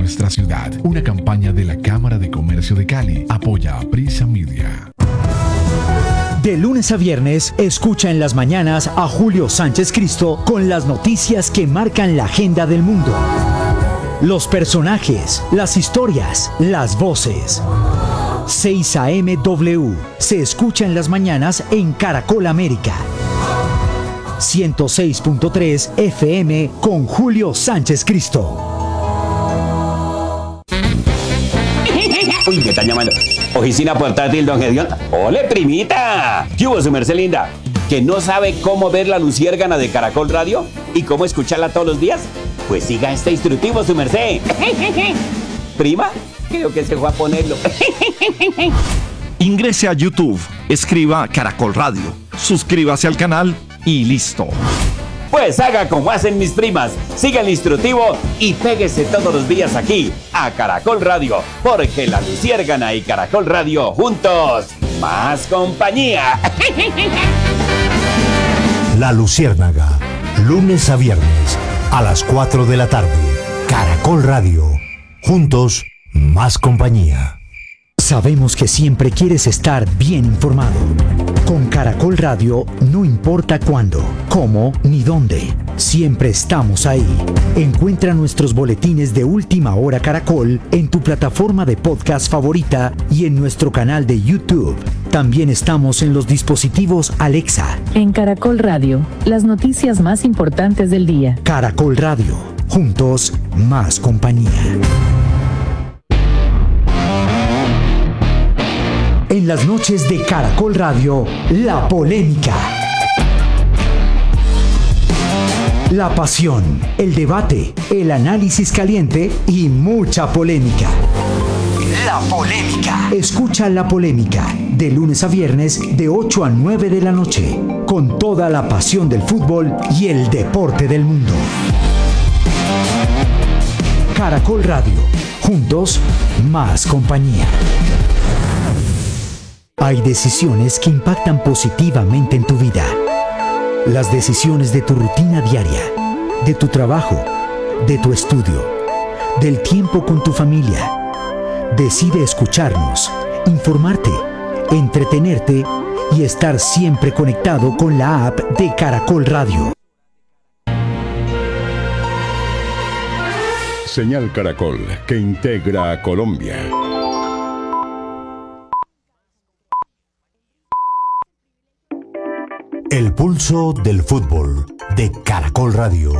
nuestra ciudad. Una campaña de la Cámara de Comercio de Cali. Apoya a Prisa Media. De lunes a viernes, escucha en las mañanas a Julio Sánchez Cristo con las noticias que marcan la agenda del mundo. Los personajes, las historias, las voces. 6 a.m. W se escucha en las mañanas en Caracol América. 106.3 FM con Julio Sánchez Cristo. Uy, me están llamando. Oficina portátil, don Gedión. ¡Ole, primita! ¿Qué hubo, su merced linda? ¿Que no sabe cómo ver la luciérgana de Caracol Radio? ¿Y cómo escucharla todos los días? Pues siga este instructivo, su merced. ¿Prima? Creo que se fue a ponerlo. Ingrese a YouTube, escriba Caracol Radio, suscríbase al canal y listo. Pues haga como hacen mis primas, siga el instructivo y péguese todos los días aquí a Caracol Radio, porque la luciérgana y Caracol Radio juntos, más compañía. La Luciérnaga, lunes a viernes a las 4 de la tarde. Caracol Radio, juntos, más compañía. Sabemos que siempre quieres estar bien informado. Con Caracol Radio no importa cuándo, cómo ni dónde. Siempre estamos ahí. Encuentra nuestros boletines de Última Hora Caracol en tu plataforma de podcast favorita y en nuestro canal de YouTube. También estamos en los dispositivos Alexa. En Caracol Radio, las noticias más importantes del día. Caracol Radio, juntos, más compañía. En las noches de Caracol Radio, la polémica. La pasión, el debate, el análisis caliente y mucha polémica. La polémica. Escucha La Polémica, de lunes a viernes, de 8 a 9 de la noche, con toda la pasión del fútbol y el deporte del mundo. Caracol Radio, juntos, más compañía. Hay decisiones que impactan positivamente en tu vida. Las decisiones de tu rutina diaria, de tu trabajo, de tu estudio, del tiempo con tu familia. Decide escucharnos, informarte, entretenerte y estar siempre conectado con la app de Caracol Radio. Señal Caracol, que integra a Colombia. El pulso del fútbol de Caracol Radio.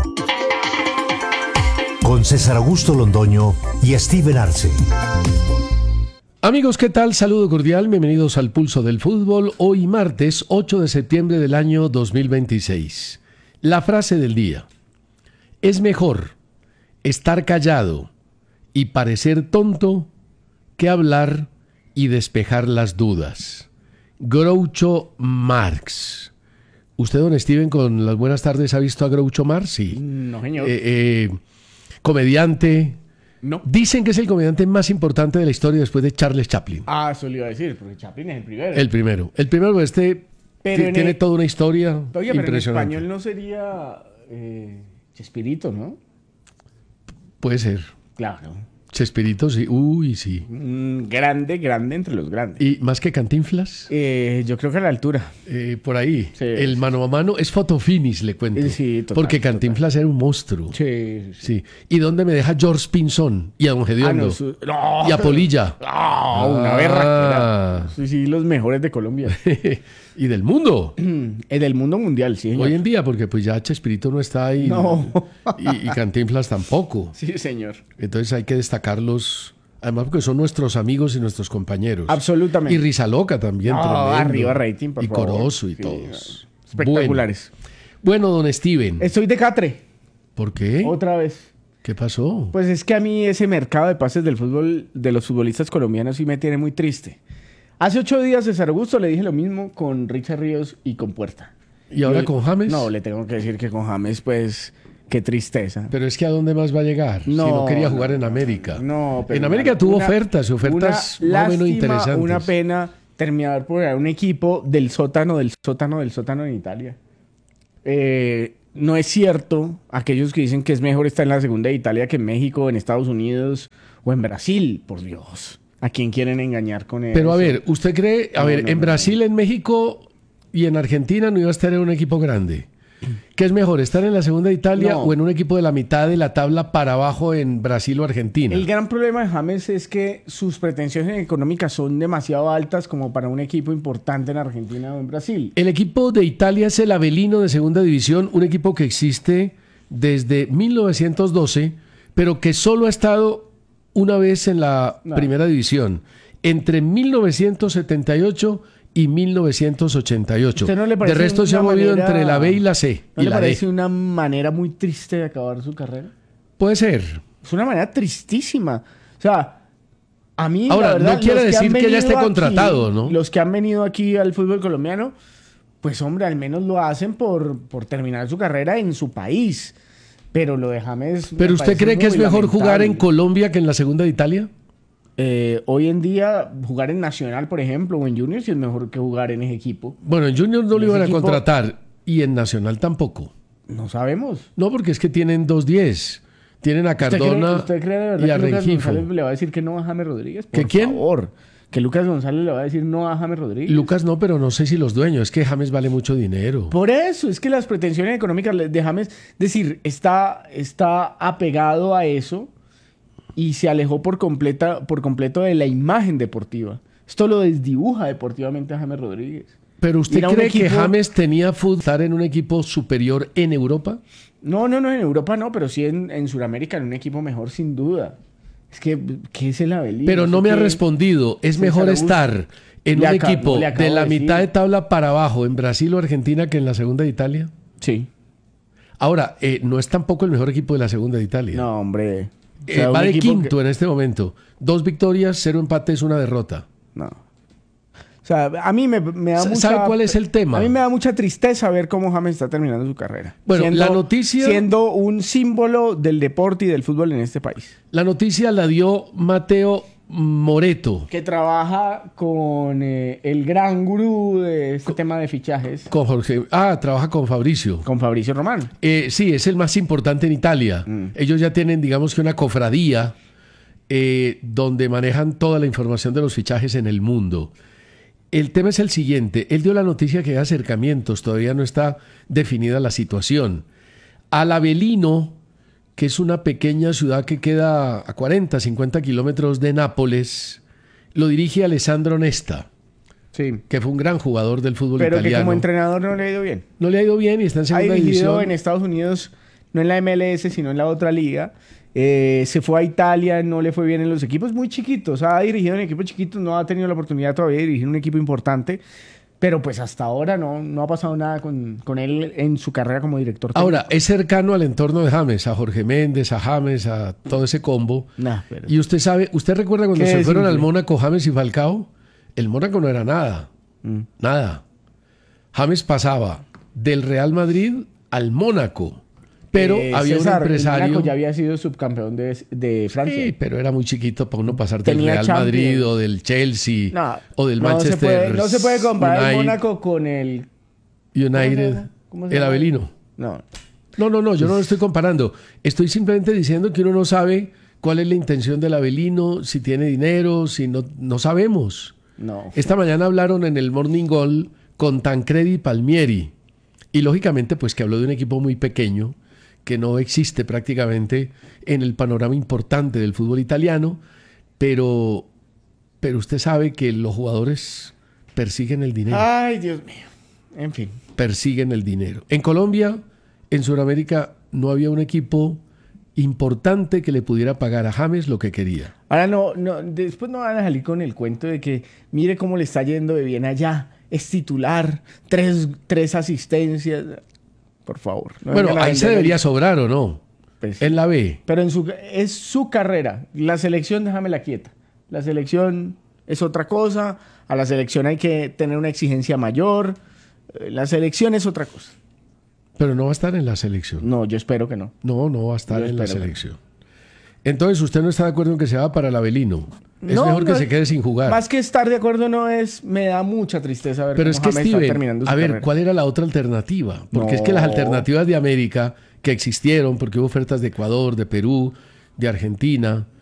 Con César Augusto Londoño y Steven Arce. Amigos, ¿qué tal? Saludo cordial, bienvenidos al Pulso del Fútbol. Hoy martes 8 de septiembre del año 2026. La frase del día: es mejor estar callado y parecer tonto que hablar y despejar las dudas. Groucho Marx. ¿Usted, don Steven, con las buenas tardes ha visto a Groucho Marx? Sí. No, señor. Comediante. No. Dicen que es el comediante más importante de la historia después de Charles Chaplin. Ah, eso le iba a decir, porque Chaplin es el primero. El primero. El primero, tiene toda una historia impresionante. Pero en español no sería Chespirito, ¿no? Puede ser. Claro. Chespirito, sí. Uy, sí. Grande entre los grandes. ¿Y más que Cantinflas? Yo creo que a la altura. Por ahí. Sí, el mano a mano es fotofinis, le cuento. Sí, total. Porque Cantinflas era un monstruo. Sí. ¿Y dónde me deja George Pinzón? Y a Don Gediondo. Y a Polilla. Una berraquera. Sí, los mejores de Colombia. Y del mundo. Del mundo mundial, sí, señor. Hoy en día, porque pues ya Chespirito no está ahí. No. Y Cantinflas tampoco. Sí, señor. Entonces hay que destacarlos, además porque son nuestros amigos y nuestros compañeros. Absolutamente. Y Rizaloca también. Arriba rating, por y favor. Corozo y sí, todos. Espectaculares. Bueno, don Steven. Estoy de catre. ¿Por qué? Otra vez. ¿Qué pasó? Pues es que a mí ese mercado de pases del fútbol de los futbolistas colombianos sí me tiene muy triste. Hace 8 días, César Augusto, le dije lo mismo con Richard Ríos y con Puerta. ¿Y ahora con James? No, le tengo que decir que con James, pues, qué tristeza. Pero es que ¿a dónde más va a llegar? No, si no quería jugar en América. No, pero en América tuvo ofertas más o menos interesantes. Una pena terminar por un equipo del sótano en Italia. no es cierto aquellos que dicen que es mejor estar en la segunda de Italia que en México, en Estados Unidos o en Brasil. Por Dios, ¿a quién quieren engañar con eso? Pero a ver, ¿usted cree, en Brasil, en México y en Argentina no iba a estar en un equipo grande? ¿Qué es mejor, estar en la segunda de Italia o en un equipo de la mitad de la tabla para abajo en Brasil o Argentina? El gran problema de James es que sus pretensiones económicas son demasiado altas como para un equipo importante en Argentina o en Brasil. El equipo de Italia es el Avellino de segunda división, un equipo que existe desde 1912, pero que solo ha estado una vez en la primera división, entre 1978 y 1988. ¿Usted no le parece de resto se ha movido entre la B y la C. ¿No le parece una manera muy triste de acabar su carrera? Puede ser. Es una manera tristísima. O sea, a mí, ahora, la verdad, no quiere decir que ya esté contratado, aquí, ¿no? Los que han venido aquí al fútbol colombiano, pues hombre, al menos lo hacen por terminar su carrera en su país. Pero lo de James... ¿Pero usted cree que es mejor jugar en Colombia que en la segunda de Italia? Hoy en día, jugar en Nacional, por ejemplo, o en Junior, sí es mejor que jugar en ese equipo. Bueno, en Junior no lo iban a contratar y en Nacional tampoco. No sabemos. No, porque es que tienen 2-10. Tienen a Cardona ¿Usted cree de verdad y a que Lucas Rengifo. González le va a decir que no a James Rodríguez? ¿Que quién? Por favor. Que Lucas González le va a decir no a James Rodríguez. Lucas no, pero no sé si los dueños. Es que James vale mucho dinero. Por eso, es que las pretensiones económicas de James, es decir, está apegado a eso y se alejó por completo de la imagen deportiva. Esto lo desdibuja deportivamente a James Rodríguez. ¿Pero usted cree que James tenía fútbol estar en un equipo superior en Europa? No, en Europa no, pero sí en Sudamérica, en un equipo mejor sin duda. Es que, ¿qué es el Avellino? Pero no me ha respondido. ¿Es mejor estar en un equipo de la mitad de tabla para abajo en Brasil o Argentina que en la segunda de Italia? Sí. Ahora, no es tampoco el mejor equipo de la segunda de Italia. No, hombre. O sea, va de quinto en este momento. 2 victorias, 0 empates, 1 derrota. No. O sea, a mí me da mucha... ¿Sabe cuál es el tema? A mí me da mucha tristeza ver cómo James está terminando su carrera. Bueno, la noticia... Siendo un símbolo del deporte y del fútbol en este país. La noticia la dio Mateo Moreto. Que trabaja con el gran gurú de este tema de fichajes. Con Jorge. Trabaja con Fabricio. Con Fabricio Román. Sí, es el más importante en Italia. Ellos ya tienen, digamos que una cofradía donde manejan toda la información de los fichajes en el mundo. El tema es el siguiente. Él dio la noticia que hay acercamientos. Todavía no está definida la situación. Al Avellino, que es una pequeña ciudad que queda a 40, 50 kilómetros de Nápoles, lo dirige Alessandro Nesta, sí, que fue un gran jugador del fútbol italiano. Pero que como entrenador no le ha ido bien. No le ha ido bien y está en segunda división. Ha dirigido en Estados Unidos, no en la MLS, sino en la otra liga. Se fue a Italia, no le fue bien en los equipos muy chiquitos. Ha dirigido en equipos chiquitos, no ha tenido la oportunidad todavía de dirigir un equipo importante. Pero pues hasta ahora no ha pasado nada con él en su carrera como director técnico. Ahora, es cercano al entorno de James, a Jorge Méndez, a James, a todo ese combo. Y usted recuerda cuando se fueron al Mónaco James y Falcao, el Mónaco no era nada. Nada. James pasaba del Real Madrid al Mónaco. Pero había un empresario... El Mónaco ya había sido subcampeón de Francia. Sí, pero era muy chiquito para uno pasar del Real Madrid o del Chelsea o del Manchester. No se puede comparar el Mónaco con el... United. El Avellino. No, yo no lo estoy comparando. Estoy simplemente diciendo que uno no sabe cuál es la intención del Avellino, si tiene dinero, si no sabemos. No. Esta mañana hablaron en el Morning Goal con Tancredi Palmieri. Y lógicamente, pues que habló de un equipo muy pequeño, que no existe prácticamente en el panorama importante del fútbol italiano, pero usted sabe que los jugadores persiguen el dinero. Ay, Dios mío. En fin. Persiguen el dinero. En Colombia, en Sudamérica, no había un equipo importante que le pudiera pagar a James lo que quería. Ahora después no van a salir con el cuento de que mire cómo le está yendo de bien allá. Es titular, tres asistencias... Por favor. Bueno, ahí se debería sobrar, ¿o no? Pues, en la B. Pero es su carrera. La selección, déjamela quieta. La selección es otra cosa. A la selección hay que tener una exigencia mayor. La selección es otra cosa. Pero no va a estar en la selección. No, yo espero que no. No va a estar en la selección. Entonces, ¿usted no está de acuerdo en que se va para el Avellino? Es mejor que se quede sin jugar. Más que estar de acuerdo no es, me da mucha tristeza ver Pero cómo es que James está Steven, terminando su a ver, carrera. ¿cuál era la otra alternativa? Porque es que las alternativas de América que existieron, porque hubo ofertas de Ecuador, de Perú, de Argentina,